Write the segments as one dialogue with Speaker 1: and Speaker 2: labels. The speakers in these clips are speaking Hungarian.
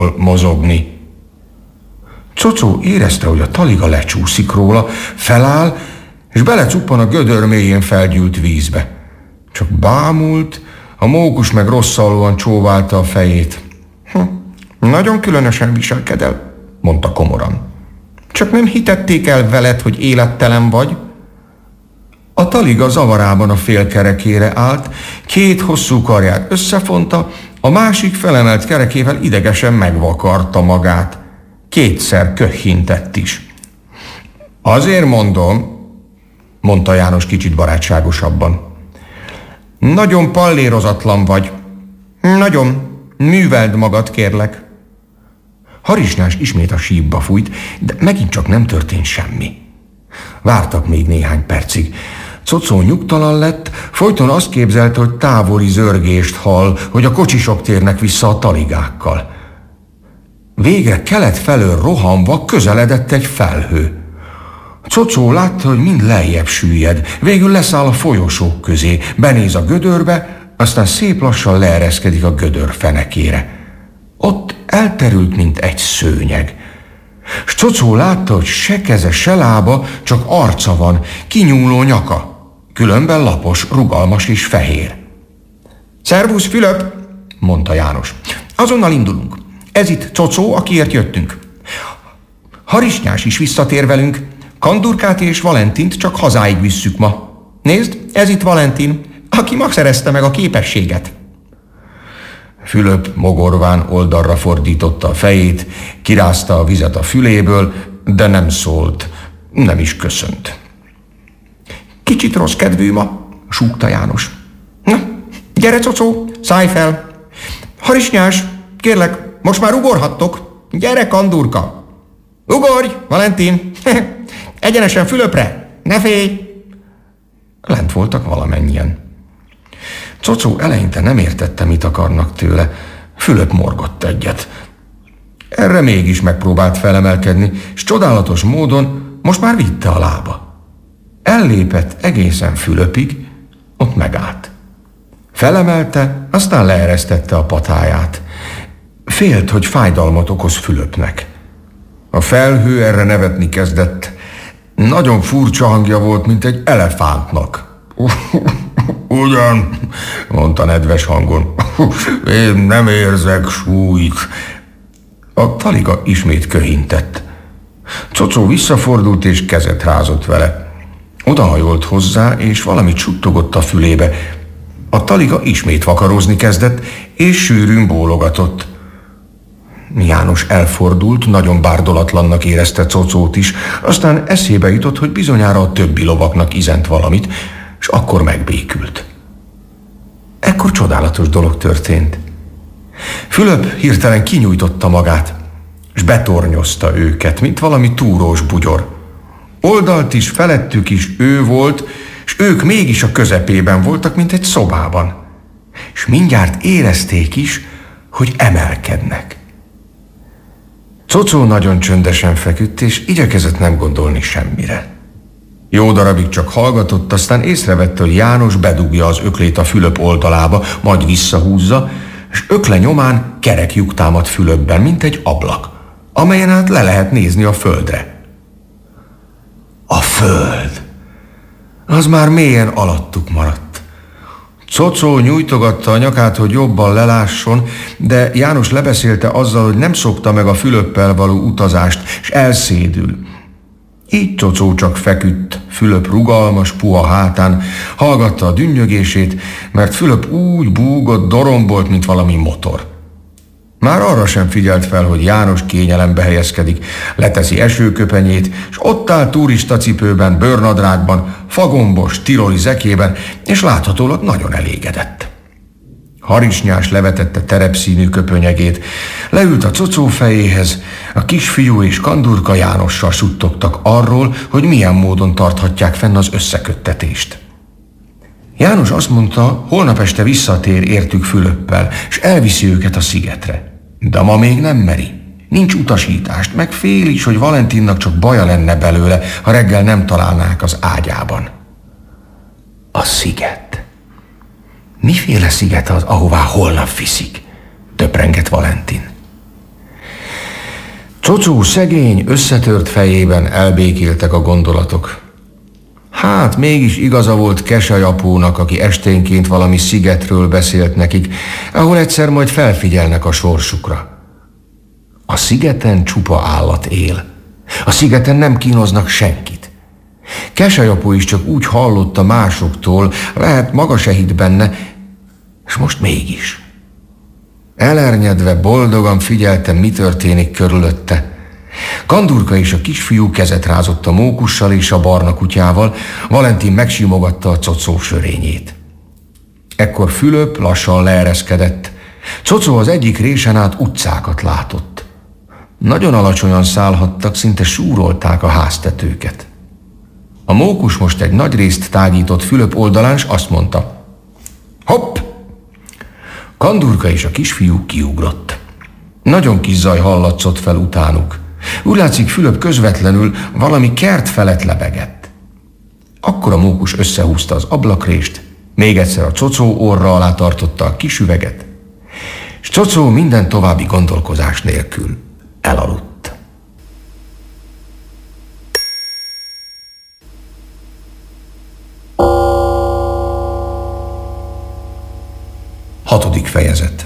Speaker 1: mozogni. Cocó érezte, hogy a taliga lecsúszik róla, feláll, és belecuppan a gödör mélyén felgyűlt vízbe. Csak bámult, a mókus meg rosszallóan csóválta a fejét. Nagyon különösen viselkedel, mondta komoran. Csak nem hitették el veled, hogy élettelen vagy? A taliga zavarában a félkerekére állt, két hosszú karját összefonta, a másik felemelt kerekével idegesen megvakarta magát. Kétszer köhintett is. Azért mondom, mondta János kicsit barátságosabban. Nagyon pallérozatlan vagy. Nagyon. Műveld magad, kérlek. Harisnyás ismét a sípba fújt, de megint csak nem történt semmi. Vártak még néhány percig. Cocó nyugtalan lett, folyton azt képzelte, hogy távoli zörgést hall, hogy a kocsisok térnek vissza a taligákkal. Végre kelet felől rohanva közeledett egy felhő. Cocó látta, hogy mind lejjebb süllyed, végül leszáll a folyosók közé, benéz a gödörbe, aztán szép lassan leereszkedik a gödör fenekére. Ott elterült, mint egy szőnyeg. S Cocó látta, hogy se keze, se lába, csak arca van, kinyúló nyaka, különben lapos, rugalmas és fehér. Szervusz, Fülöp, mondta János. Azonnal indulunk. Ez itt Cocó, akiért jöttünk. Harisnyás is visszatér velünk. Kandurkát és Valentint csak hazáig visszük ma. Nézd, ez itt Valentin, aki ma szerezte meg a képességet. Fülöp mogorván oldalra fordította a fejét, kirázta a vizet a füléből, de nem szólt, nem is köszönt. Kicsit rossz kedvű ma, súgta János. Na, gyere, Cocó, szállj fel. Harisnyás, kérlek, most már ugorhattok. Gyere, Kandurka. Ugorj, Valentin. Egyenesen Fülöpre, ne félj. Lent voltak valamennyien. Cocó eleinte nem értette, mit akarnak tőle. Fülöp morgott egyet. Erre mégis megpróbált felemelkedni, és csodálatos módon most már vitte a lába. Ellépett egészen Fülöpig, ott megállt. Felemelte, aztán leeresztette a patáját. Félt, hogy fájdalmat okoz Fülöpnek. A felhő erre nevetni kezdett. Nagyon furcsa hangja volt, mint egy elefántnak. Ugyan, mondta nedves hangon. Én nem érzek súlyt. A taliga ismét köhintett. Cocó visszafordult és kezet rázott vele. Odahajolt hozzá, és valamit suttogott a fülébe. A taliga ismét vakarozni kezdett, és sűrűn bólogatott. János elfordult, nagyon bárdolatlannak érezte Cocót is, aztán eszébe jutott, hogy bizonyára a többi lovaknak izent valamit, és akkor megbékült. Ekkor csodálatos dolog történt. Fülöp hirtelen kinyújtotta magát, és betornyozta őket, mint valami túrós bugyor. Oldalt is, felettük is ő volt, és ők mégis a közepében voltak, mint egy szobában. És mindjárt érezték is, hogy emelkednek. Cocó nagyon csöndesen feküdt, és igyekezett nem gondolni semmire. Jó darabig csak hallgatott, aztán észrevette, hogy János bedugja az öklét a Fülöp oldalába, majd visszahúzza, és ökle nyomán kerek lyuk támad Fülöpben, mint egy ablak, amelyen át le lehet nézni a földre. A föld! Az már mélyen alattuk maradt. Cocó nyújtogatta a nyakát, hogy jobban lelásson, de János lebeszélte azzal, hogy nem szokta meg a Fülöppel való utazást, és elszédül. Így Cocó csak feküdt, Fülöp rugalmas, puha hátán, hallgatta a dünnyögését, mert Fülöp úgy búgott, dorombolt, mint valami motor. Már arra sem figyelt fel, hogy János kényelembe helyezkedik, leteszi esőköpenyét, és ott áll turistacipőben, bőrnadrágban, fagombos, tiroli zekében, és láthatólag nagyon elégedett. Harisnyás levetette terepszínű köpönyegét, leült a Cocó fejéhez, a kisfiú és Kandurka Jánossal suttogtak arról, hogy milyen módon tarthatják fenn az összeköttetést. János azt mondta, holnap este visszatér értük Fülöppel, és elviszi őket a szigetre. De ma még nem meri. Nincs utasítást, meg fél is, hogy Valentinnak csak baja lenne belőle, ha reggel nem találnák az ágyában. A sziget. Miféle sziget az, ahová holnap viszik? Töprengett Valentin. Csocó szegény, összetört fejében elbékéltek a gondolatok. Hát mégis igaza volt Kesely apónak, aki esténként valami szigetről beszélt nekik, ahol egyszer majd felfigyelnek a sorsukra. A szigeten csupa állat él. A szigeten nem kínoznak senkit. Kesely apó is csak úgy hallotta másoktól, lehet maga se hitt benne, és most mégis. Elernyedve boldogan figyelte, mi történik körülötte. Kandurka és a kisfiú kezet rázott a mókussal és a barna kutyával, Valentin megsimogatta a Cocó sörényét. Ekkor Fülöp lassan leereszkedett. Cocó az egyik résen át utcákat látott. Nagyon alacsonyan szállhattak, szinte súrolták a háztetőket. A mókus most egy nagy részt tágított Fülöp oldalán, s azt mondta: hopp! Kandurka és a kisfiú kiugrott. Nagyon kis zaj hallatszott fel utánuk. Úgy látszik, Fülöp közvetlenül valami kert felett lebegett. Akkor a mókus összehúzta az ablakrést, még egyszer a Cocó orra alá tartotta a kis üveget, és Cocó minden további gondolkozás nélkül elaludt. Hatodik fejezet.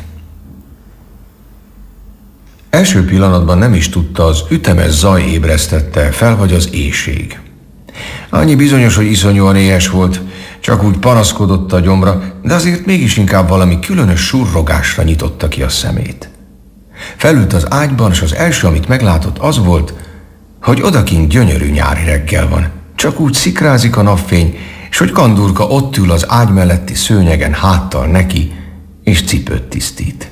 Speaker 1: Első pillanatban nem is tudta, az ütemes zaj ébresztette fel, vagy az éhség. Annyi bizonyos, hogy iszonyúan éhes volt, csak úgy panaszkodott a gyomra, de azért mégis inkább valami különös surrogásra nyitotta ki a szemét. Felült az ágyban, és az első, amit meglátott, az volt, hogy odakint gyönyörű nyári reggel van. Csak úgy szikrázik a napfény, és hogy Kandurka ott ül az ágy melletti szőnyegen háttal neki, és cipőt tisztít.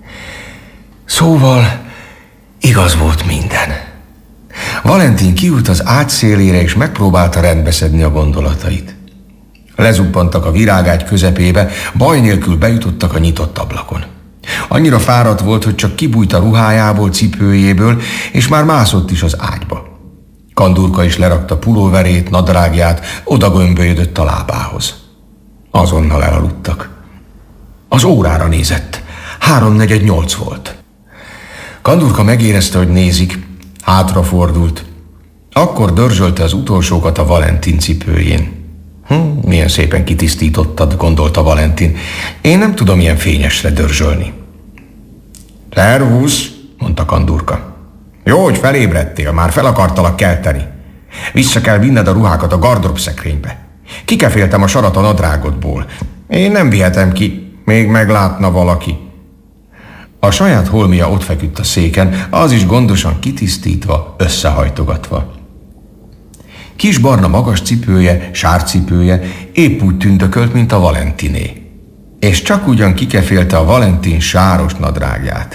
Speaker 1: Szóval igaz volt minden. Valentin kiült az ágy szélére, és megpróbálta rendbeszedni a gondolatait. Lezuppantak a virágágy közepébe, baj nélkül bejutottak a nyitott ablakon. Annyira fáradt volt, hogy csak kibújt a ruhájából, cipőjéből, és már mászott is az ágyba. Kandurka is lerakta pulóverét, nadrágját, odagömbölyödött a lábához. Azonnal elaludtak. Az órára nézett. 7:45 volt. Kandurka megérezte, hogy nézik, hátrafordult. Akkor dörzsölte az utolsókat a Valentin cipőjén. Milyen szépen kitisztítottad, gondolta Valentin. Én nem tudom ilyen fényesre dörzsölni. Szervusz, mondta Kandurka. Jó, hogy felébredtél, már fel akartalak kelteni. Vissza kell vinned a ruhákat a gardrób szekrénybe. Kikeféltem a sarat a nadrágodból. Én nem vihetem ki, még meglátna valaki. A saját holmia ott feküdt a széken, az is gondosan kitisztítva, összehajtogatva. Kis barna magas cipője, sárcipője épp úgy tündökölt, mint a Valentiné. És csak ugyan kikefélte a Valentin sáros nadrágját.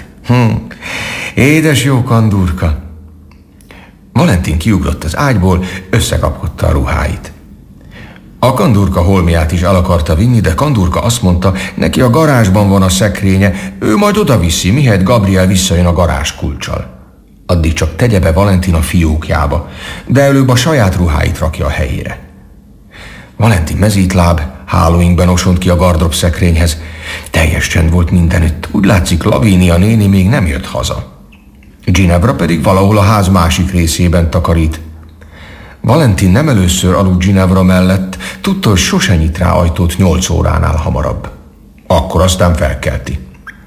Speaker 1: Édes jó Kandurka! Valentin kiugrott az ágyból, összekapkodta a ruháit. A Kandurka holmiát is el akarta vinni, de Kandurka azt mondta, neki a garázsban van a szekrénye, ő majd oda viszi, mihelyt Gabriel visszajön a garázskulccsal. Addig csak tegye be Valentin a fiókjába, de előbb a saját ruháit rakja a helyére. Valentin mezítláb, hálóinkben osont ki a gardrób szekrényhez. Teljes csend volt mindenütt, úgy látszik, Lavínia néni még nem jött haza. Ginevra pedig valahol a ház másik részében takarít. Valentin nem először aludt Ginevra mellett, tudta, hogy sose nyit rá ajtót 8 óránál hamarabb. Akkor aztán felkelti.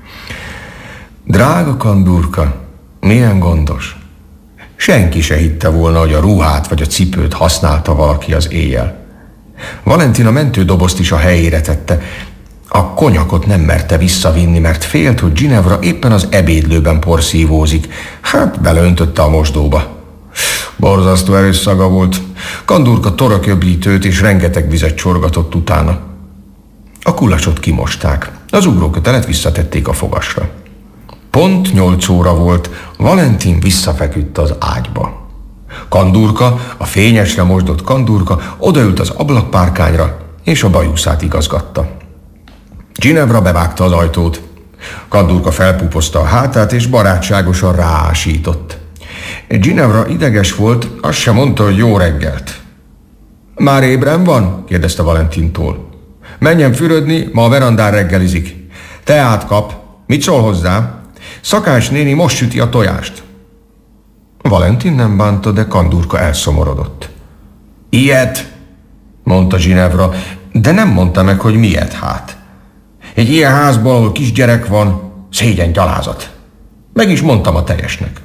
Speaker 1: Drága Kandurka, milyen gondos. Senki se hitte volna, hogy a ruhát vagy a cipőt használta valaki az éjjel. Valentin a mentődobozt is a helyére tette. A konyakot nem merte visszavinni, mert félt, hogy Ginevra éppen az ebédlőben porszívózik. Hát beleöntötte a mosdóba. Borzasztó erős szaga volt. Kandurka toraköblítőt és rengeteg vizet csorgatott utána. A kulacsot kimosták. Az ugrókötelet visszatették a fogasra. Pont 8 óra volt, Valentin visszafeküdt az ágyba. Kandurka, a fényesre mosdott Kandurka odaült az ablakpárkányra, és a bajuszát igazgatta. Ginevra bevágta az ajtót. Kandurka felpúpozta a hátát, és barátságosan ráásított. Ginevra ideges volt, azt sem mondta, hogy jó reggelt. Már ébren van? kérdezte Valentintól. Menjen fürödni, ma a verandán reggelizik. Teát kap. Mit szól hozzá? Szakács néni most süti a tojást. Valentin nem bánta, de Kandurka elszomorodott. Ilyet, mondta Ginevra, de nem mondta meg, hogy miért hát. Egy ilyen házban, ahol kisgyerek van, szégyen gyalázat. Meg is mondtam a teljesnek.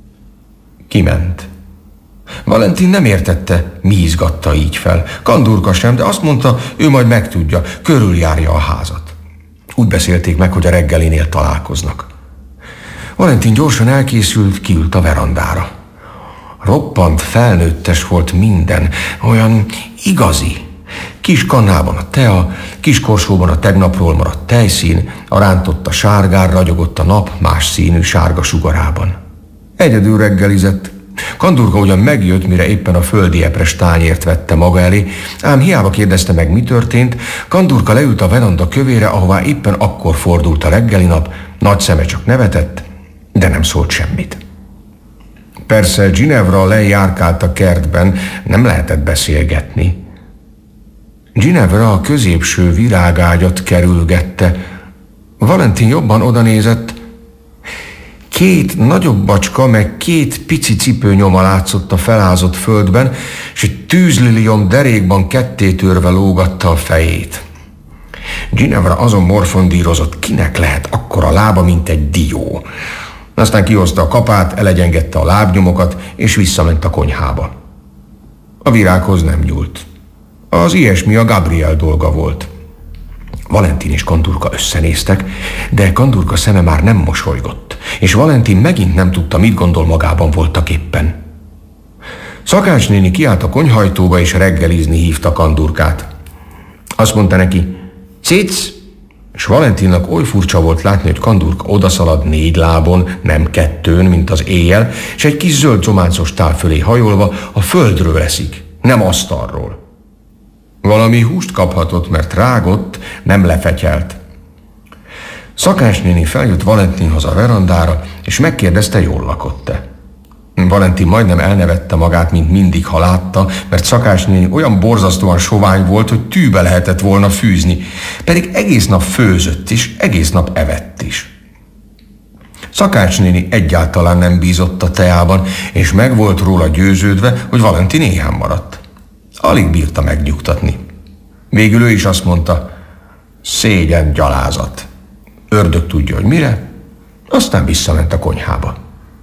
Speaker 1: Kiment. Valentin nem értette, mi izgatta így fel. Kandurka sem, de azt mondta, ő majd megtudja, körüljárja a házat. Úgy beszélték meg, hogy a reggelinél találkoznak. Valentin gyorsan elkészült, kiült a verandára. Roppant felnőttes volt minden, olyan igazi. Kis kannában a tea, kis korsóban a tegnapról maradt tejszín, a rántotta sárgán ragyogott a nap más színű sárga sugarában. Egyedül reggelizett. Kandurka ugyan megjött, mire éppen a földi epres tányért vette maga elé, ám hiába kérdezte meg, mi történt. Kandurka leült a veranda kövére, ahová éppen akkor fordult a reggeli nap, nagy szeme csak nevetett, de nem szólt semmit. Persze Ginevra lejárkált a kertben, nem lehetett beszélgetni. Ginevra a középső virágágyat kerülgette. Valentin jobban odanézett. 2 nagyobb bacska, meg 2 pici cipőnyoma látszott a felázott földben, és egy tűzliliom derékban kettétörve lógatta a fejét. Ginevra azon morfondírozott, kinek lehet akkora lába, mint egy dió. Aztán kihozta a kapát, elegyengette a lábnyomokat, és visszament a konyhába. A virághoz nem nyúlt. Az ilyesmi a Gabriel dolga volt. Valentin és Kandurka összenéztek, de Kandurka szeme már nem mosolygott, és Valentin megint nem tudta, mit gondol magában voltak éppen. Szakács néni kiállt a konyhajtóba, és reggelizni hívta Kandurkát. Azt mondta neki, cic, és Valentinnak oly furcsa volt látni, hogy Kandurka odaszalad 4 lábon, nem 2-n, mint az éjjel, és egy kis zöld cománcos tál fölé hajolva a földről eszik, nem asztalról. Valami húst kaphatott, mert rágott, nem lefetyelt. Szakács néni feljött Valentinhoz a verandára, és megkérdezte, jól lakott-e. Valentin majdnem elnevette magát, mint mindig, ha látta, mert Szakács néni olyan borzasztóan sovány volt, hogy tűbe lehetett volna fűzni, pedig egész nap főzött is, egész nap evett is. Szakács néni egyáltalán nem bízott a teában, és meg volt róla győződve, hogy Valentin éhen maradt. Alig bírta megnyugtatni. Végül ő is azt mondta, szégyen gyalázat. Ördög tudja, hogy mire, aztán visszament a konyhába.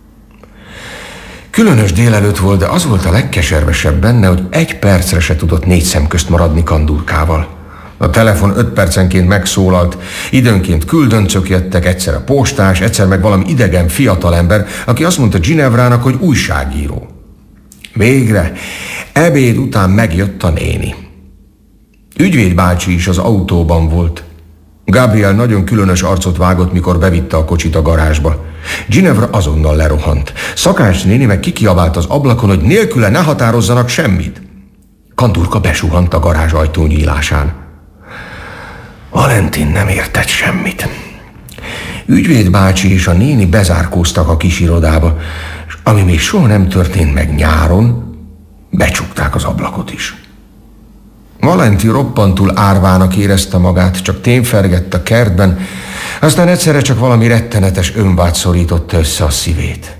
Speaker 1: Különös délelőtt volt, de az volt a legkeservesebb benne, hogy 1 percre se tudott 4 szem közt maradni Kandurkával. A telefon 5 percenként megszólalt, időnként küldöncök jöttek, egyszer a postás, egyszer meg valami idegen fiatalember, aki azt mondta Ginevrának, hogy újságíró. Végre, ebéd után megjött a néni. Ügyvéd bácsi is az autóban volt. Gabriel nagyon különös arcot vágott, mikor bevitte a kocsit a garázsba. Ginevra azonnal lerohant. Szakács néni meg kikiabált az ablakon, hogy nélküle ne határozzanak semmit. Kandurka besuhant a garázs ajtó nyílásán. Valentin nem értett semmit. Ügyvéd bácsi és a néni bezárkóztak a kis irodába, és ami még soha nem történt meg nyáron, becsukták az ablakot is. Valentin roppantul árvának érezte magát, csak témfergett a kertben, aztán egyszerre csak valami rettenetes önvágy szorította össze a szívét.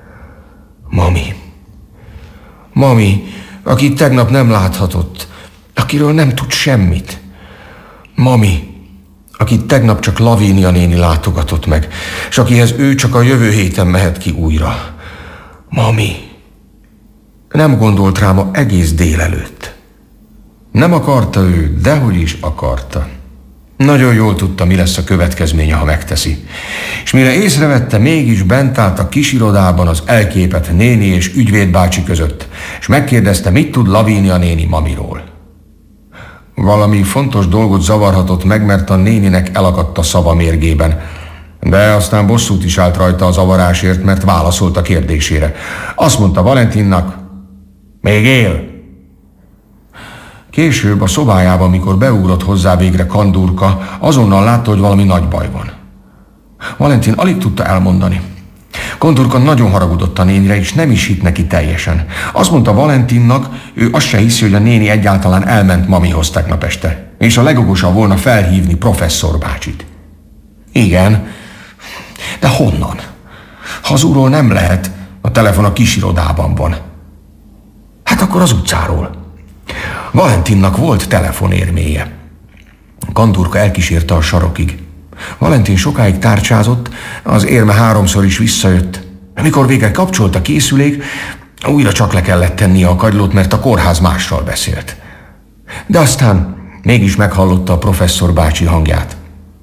Speaker 1: Mami, akit tegnap nem láthatott, akiről nem tud semmit. Mami, akit tegnap csak Lavínia néni látogatott meg, és akihez ő csak a jövő héten mehet ki újra. Mami, nem gondolt rá ma egész délelőtt. Nem akarta ő, dehogy is akarta. Nagyon jól tudta, mi lesz a következménye, ha megteszi. És mire észrevette, mégis bent állt a kis irodában az elképett néni és ügyvéd bácsi között, és megkérdezte, mit tud Lavínia néni mamiról. Valami fontos dolgot zavarhatott meg, mert a néninek elakadt a szava mérgében. De aztán bosszút is állt rajta a zavarásért, mert válaszolt a kérdésére. Azt mondta Valentinnak, még él. Később a szobájában, mikor beugrott hozzá végre Kandurka, azonnal látta, hogy valami nagy baj van. Valentin alig tudta elmondani. Kandurka nagyon haragudott a nénire, és nem is hitt neki teljesen. Azt mondta Valentinnak, ő azt se hiszi, hogy a néni egyáltalán elment mamihoz tegnap este, és a legokosabb volna felhívni professzor bácsit. Igen, de honnan? Hazulról nem lehet. A telefon a kisirodában van. Hát akkor az utcáról. Valentinnak volt telefonérméje. Kandurka elkísérte a sarokig. Valentin sokáig tárcsázott, az érme 3-szor is visszajött. Amikor végre kapcsolt a készülék, újra csak le kellett tennie a kagylót, mert a kórház mással beszélt. De aztán mégis meghallotta a professzor bácsi hangját.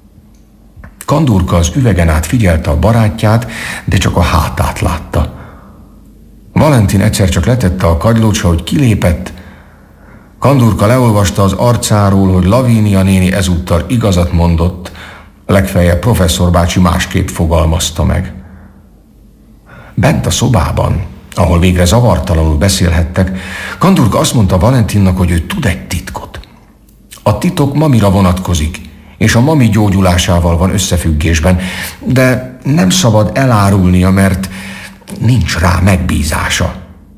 Speaker 1: Kandurka az üvegen át figyelte a barátját, de csak a hátát látta. Valentin egyszer csak letette a kagylót, s ahogy kilépett, Kandurka leolvasta az arcáról, hogy Lavínia néni ezúttal igazat mondott, legfeljebb professzor bácsi másképp fogalmazta meg. Bent a szobában, ahol végre zavartalanul beszélhettek, Kandurka azt mondta Valentinnak, hogy ő tud egy titkot. A titok Mamira vonatkozik, és a Mami gyógyulásával van összefüggésben, de nem szabad elárulnia, mert nincs rá megbízása.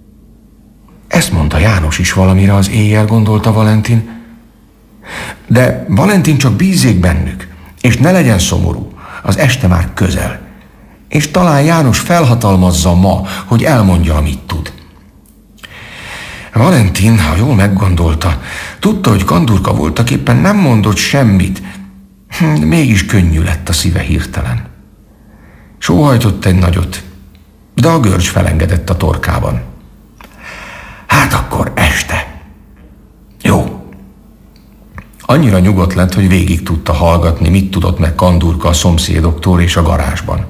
Speaker 1: Ezt mondta János is valamire az éjjel, gondolta Valentin. De Valentin csak bízzék bennük, és ne legyen szomorú, az este már közel. És talán János felhatalmazza ma, hogy elmondja, amit tud. Valentin, ha jól meggondolta, tudta, hogy Kandurka voltaképpen nem mondott semmit, mégis könnyű lett a szíve hirtelen. Sóhajtott egy nagyot, de a görcs felengedett a torkában. Hát akkor este. Jó. Annyira nyugodt lett, hogy végig tudta hallgatni, mit tudott meg Kandurka a szomszédoktól és a garázsban.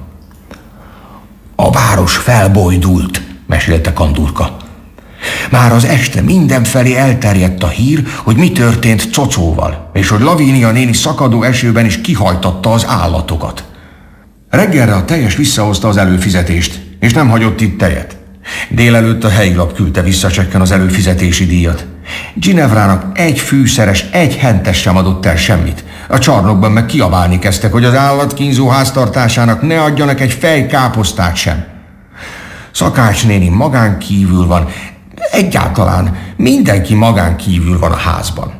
Speaker 1: A város felbojdult, mesélte Kandurka. Már az este mindenfelé elterjedt a hír, hogy mi történt Cocóval, és hogy Lavínia néni szakadó esőben is kihajtatta az állatokat. Reggelre a tejes visszahozta az előfizetést, és nem hagyott itt tejet. Délelőtt a helyi lap küldte vissza csekken az előfizetési díjat. Ginevrának egy fűszeres, egy hentes sem adott el semmit. A csarnokban meg kiabálni kezdtek, hogy az állatkínzó háztartásának ne adjanak egy fej káposztát sem. Szakács néni magán kívül van, egyáltalán mindenki magán kívül van a házban.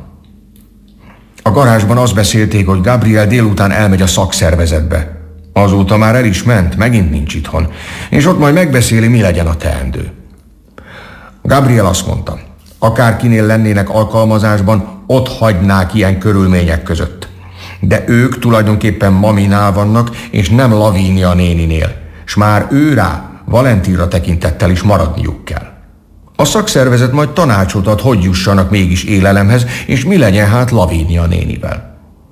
Speaker 1: A garázsban azt beszélték, hogy Gabriel délután elmegy a szakszervezetbe. Azóta már el is ment, megint nincs itthon, és ott majd megbeszéli, mi legyen a teendő. Gabriel azt mondta, akárkinél lennének alkalmazásban, ott hagynák ilyen körülmények között. De ők tulajdonképpen Maminál vannak, és nem Lavínia néninél, s már ő rá, Valentinra tekintettel is maradniuk kell. A szakszervezet majd tanácsot ad, hogy jussanak mégis élelemhez, és mi legyen hát Lavínia nénivel.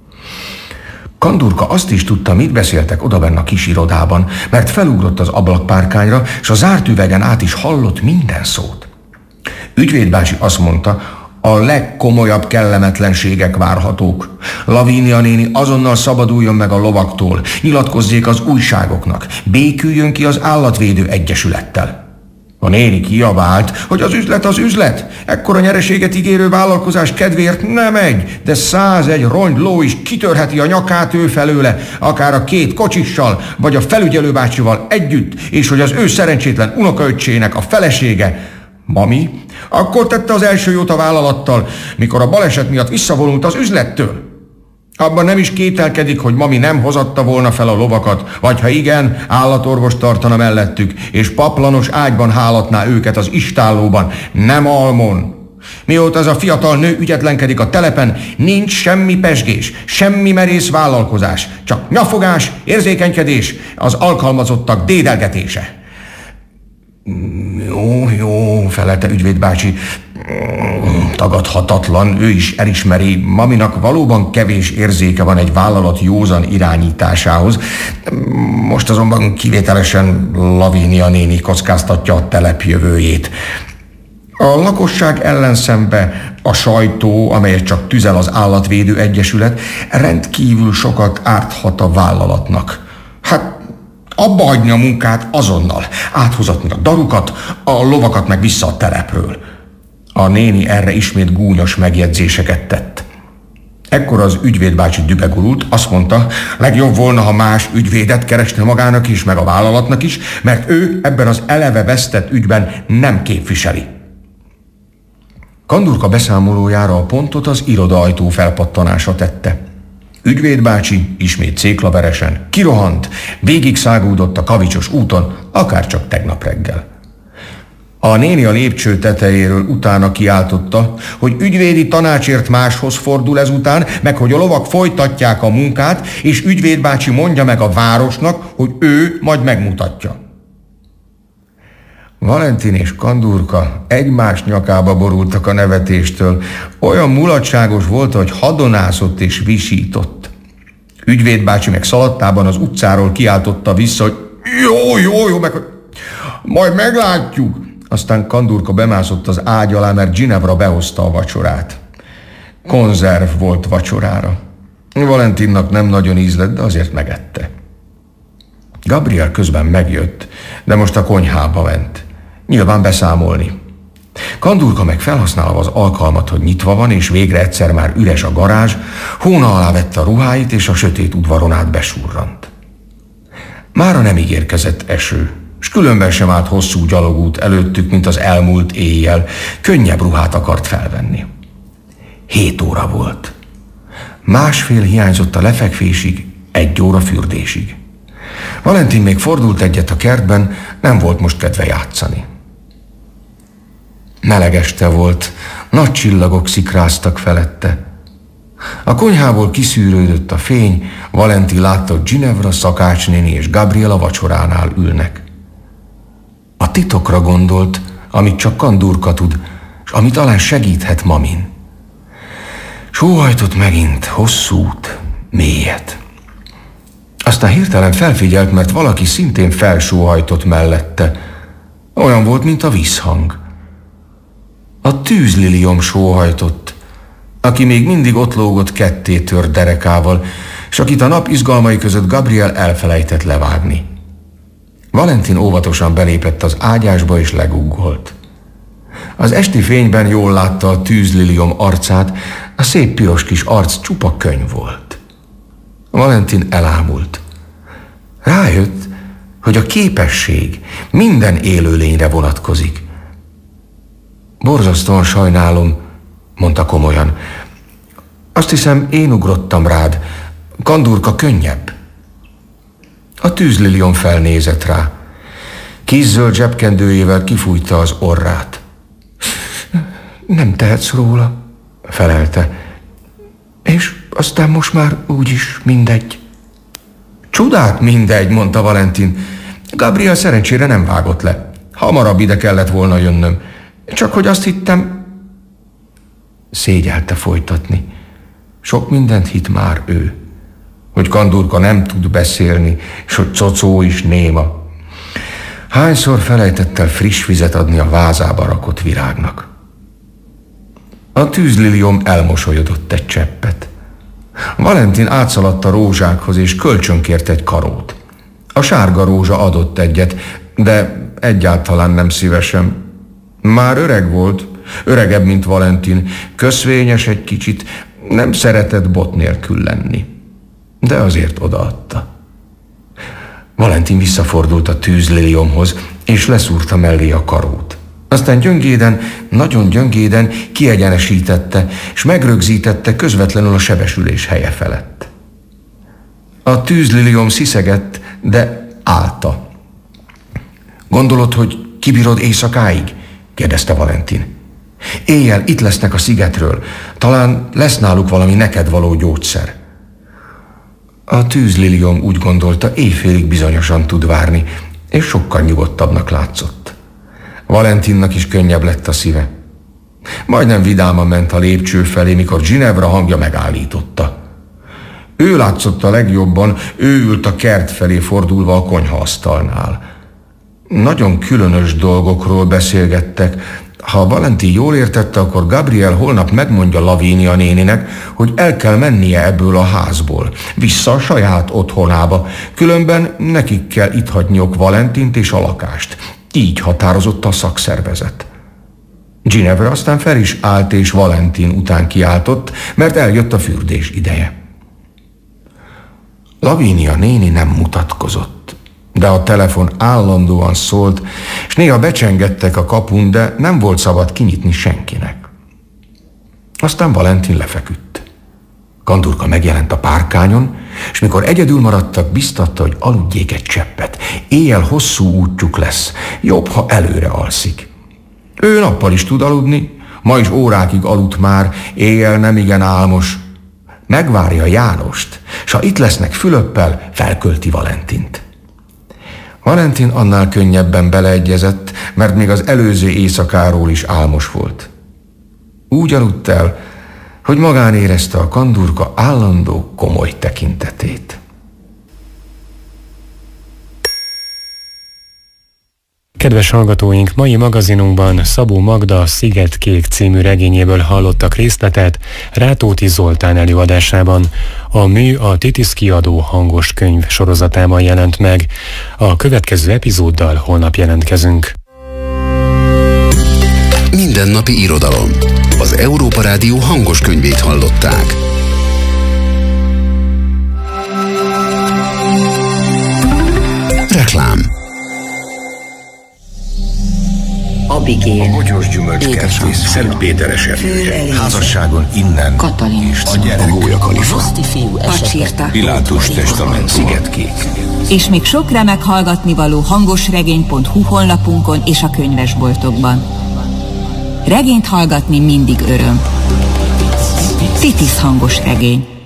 Speaker 1: Kandurka azt is tudta, mit beszéltek odabenn a kis irodában, mert felugrott az ablakpárkányra, és a zárt üvegen át is hallott minden szót. Ügyvédbácsi azt mondta, a legkomolyabb kellemetlenségek várhatók. Lavínia néni azonnal szabaduljon meg a lovaktól, nyilatkozzék az újságoknak, béküljön ki az állatvédő egyesülettel. A néni kiabált, hogy az üzlet az üzlet, ekkora nyereséget ígérő vállalkozás kedvéért nem egy, de 101 rongy-ló is kitörheti a nyakát ő felőle, akár a 2 kocsissal, vagy a felügyelőbácsival együtt, és hogy az ő szerencsétlen unokaöccsének a felesége, Mami, akkor tette az első jót a vállalattal, mikor a baleset miatt visszavonult az üzlettől. Abban nem is kételkedik, hogy Mami nem hozatta volna fel a lovakat, vagy ha igen, állatorvos tartana mellettük, és paplanos ágyban hálatná őket az istállóban, nem almon. Mióta ez a fiatal nő ügyetlenkedik a telepen, nincs semmi pesgés, semmi merész vállalkozás, csak nyafogás, érzékenykedés, az alkalmazottak dédelgetése. Jó, felelte ügyvédbácsi, tagadhatatlan, ő is elismeri, Maminak valóban kevés érzéke van egy vállalat józan irányításához. Most azonban kivételesen Lavínia néni kockáztatja a telep jövőjét. A lakosság ellenszembe a sajtó, amelyet csak tüzel az állatvédő egyesület, rendkívül sokat árthat a vállalatnak. Hát abba hagyni a munkát azonnal, áthozatni a darukat, a lovakat meg vissza a telepről. A néni erre ismét gúnyos megjegyzéseket tett. Ekkor az ügyvédbácsi dübegurult, azt mondta, legjobb volna, ha más ügyvédet keresne magának is, meg a vállalatnak is, mert ő ebben az eleve vesztett ügyben nem képviseli. Kandurka beszámolójára a pontot az irodaajtó felpattanása tette. Ügyvédbácsi ismét céklaveresen kirohant, végig száguldott a kavicsos úton, akár csak tegnap reggel. A néni a lépcső tetejéről utána kiáltotta, hogy ügyvédi tanácsért máshoz fordul ezután, meg hogy a lovak folytatják a munkát, és ügyvéd bácsi mondja meg a városnak, hogy ő majd megmutatja. Valentin és Kandurka egymás nyakába borultak a nevetéstől. Olyan mulatságos volt, hogy hadonászott és visított. Ügyvéd bácsi meg szalattában az utcáról kiáltotta vissza, hogy jó, meg majd meglátjuk. Aztán Kandurka bemászott az ágy alá, mert Ginevra behozta a vacsorát. Konzerv volt vacsorára. Valentinnak nem nagyon ízlett, de azért megette. Gabriel közben megjött, de most a konyhába ment. Nyilván beszámolni. Kandurka meg felhasználva az alkalmat, hogy nyitva van, és végre egyszer már üres a garázs, hóna alá vette a ruháit, és a sötét udvaron át besurrant. Mára nem ígérkezett eső, s különben sem állt hosszú gyalogút előttük, mint az elmúlt éjjel. Könnyebb ruhát akart felvenni. 7 óra volt. 1,5 hiányzott a lefekvésig, 1 óra fürdésig. Valentin még fordult egyet a kertben, nem volt most kedve játszani. Meleg este volt, nagy csillagok szikráztak felette. A konyhából kiszűrődött a fény, Valentin látta, hogy Ginevra, szakácsnéni és Gabriel a vacsoránál ülnek. A titokra gondolt, amit csak Kandurka tud, és ami talán segíthet mamin. Sóhajtott megint, hosszút, mélyet. Aztán hirtelen felfigyelt, mert valaki szintén felsóhajtott mellette. Olyan volt, mint a visszhang. A tűzliliom sóhajtott, aki még mindig ott lógott ketté tört derekával, és akit a nap izgalmai között Gabriel elfelejtett levágni. Valentin óvatosan belépett az ágyásba és leguggolt. Az esti fényben jól látta a tűzliliom arcát, a szép piros kis arc csupa könyv volt. Valentin elámult. Rájött, hogy a képesség minden élőlényre vonatkozik. Borzasztóan sajnálom, mondta komolyan. Azt hiszem, én ugrottam rád. Kandurka könnyebb. A tűzliliom felnézett rá. Kézzöld zsebkendőjével kifújta az orrát. Nem tehetsz róla, felelte. És aztán most már úgyis mindegy. Csodát mindegy, mondta Valentin. Gabriel szerencsére nem vágott le. Hamarabb ide kellett volna jönnöm. Csak hogy azt hittem... Szégyelte folytatni. Sok mindent hitt már ő. Hogy Kandurka nem tud beszélni, és hogy Cocó is néma. Hányszor felejtett el friss vizet adni a vázába rakott virágnak. A tűzliliom elmosolyodott egy cseppet. Valentin átszaladt a rózsákhoz, és kölcsönkért egy karót. A sárga rózsa adott egyet, de egyáltalán nem szívesen. Már öreg volt, öregebb, mint Valentin, köszvényes egy kicsit, nem szeretett bot nélkül lenni. De azért odaadta. Valentin visszafordult a tűzliliomhoz, és leszúrta mellé a karót. Aztán gyöngéden, nagyon gyöngéden kiegyenesítette, és megrögzítette közvetlenül a sebesülés helye felett. A tűzliliom sziszegett, de állta. Gondolod, hogy kibírod éjszakáig? Kérdezte Valentin. Éjjel itt lesznek a szigetről, talán lesz náluk valami neked való gyógyszer. A tűzliliom úgy gondolta, éjfélig bizonyosan tud várni, és sokkal nyugodtabbnak látszott. Valentinnak is könnyebb lett a szíve. Majdnem vidáman ment a lépcső felé, mikor Ginevra hangja megállította. Ő látszott a legjobban, ő ült a kert felé fordulva a konyhaasztalnál. Nagyon különös dolgokról beszélgettek. Ha Valentin jól értette, akkor Gabriel holnap megmondja Lavínia néninek, hogy el kell mennie ebből a házból, vissza a saját otthonába, különben nekik kell itt hagyniok Valentint és a lakást. Így határozott a szakszervezet. Ginevra aztán fel is állt, és Valentin után kiáltott, mert eljött a fürdés ideje. Lavínia néni nem mutatkozott, de a telefon állandóan szólt, és néha becsengettek a kapun, de nem volt szabad kinyitni senkinek. Aztán Valentin lefeküdt. Kandurka megjelent a párkányon, és mikor egyedül maradtak, biztatta, hogy aludjék egy cseppet. Éjjel hosszú útjuk lesz, jobb, ha előre alszik. Ő nappal is tud aludni, ma is órákig aludt már, éjjel nemigen álmos. Megvárja Jánost, s ha itt lesznek Fülöppel, felkölti Valentint. Valentin annál könnyebben beleegyezett, mert még az előző éjszakáról is álmos volt. Úgy aludt el, hogy magán érezte a kandúrka állandó, komoly tekintetét.
Speaker 2: Kedves hallgatóink, mai magazinunkban Szabó Magda Szigetkék című regényéből hallottak részletet Rátóti Zoltán előadásában. A mű a Titis kiadó hangos könyv sorozatában jelent meg. A következő epizóddal holnap jelentkezünk.
Speaker 3: Mindennapi irodalom. Az Európa Rádió hangos könyvét hallották. Reklám.
Speaker 4: Abigail,
Speaker 5: a bogyós gyümölcskertész, Szent Péter eserője, házasságon innen,
Speaker 4: Katalin,
Speaker 5: a gyerek, a gólyakalifa,
Speaker 4: Roszti fiú esete,
Speaker 5: Pilátus testament, Szigetkék.
Speaker 6: És még sok remek hallgatnivaló hangosregény.hu honlapunkon és a könyvesboltokban. Regényt hallgatni mindig öröm. Titis hangos regény.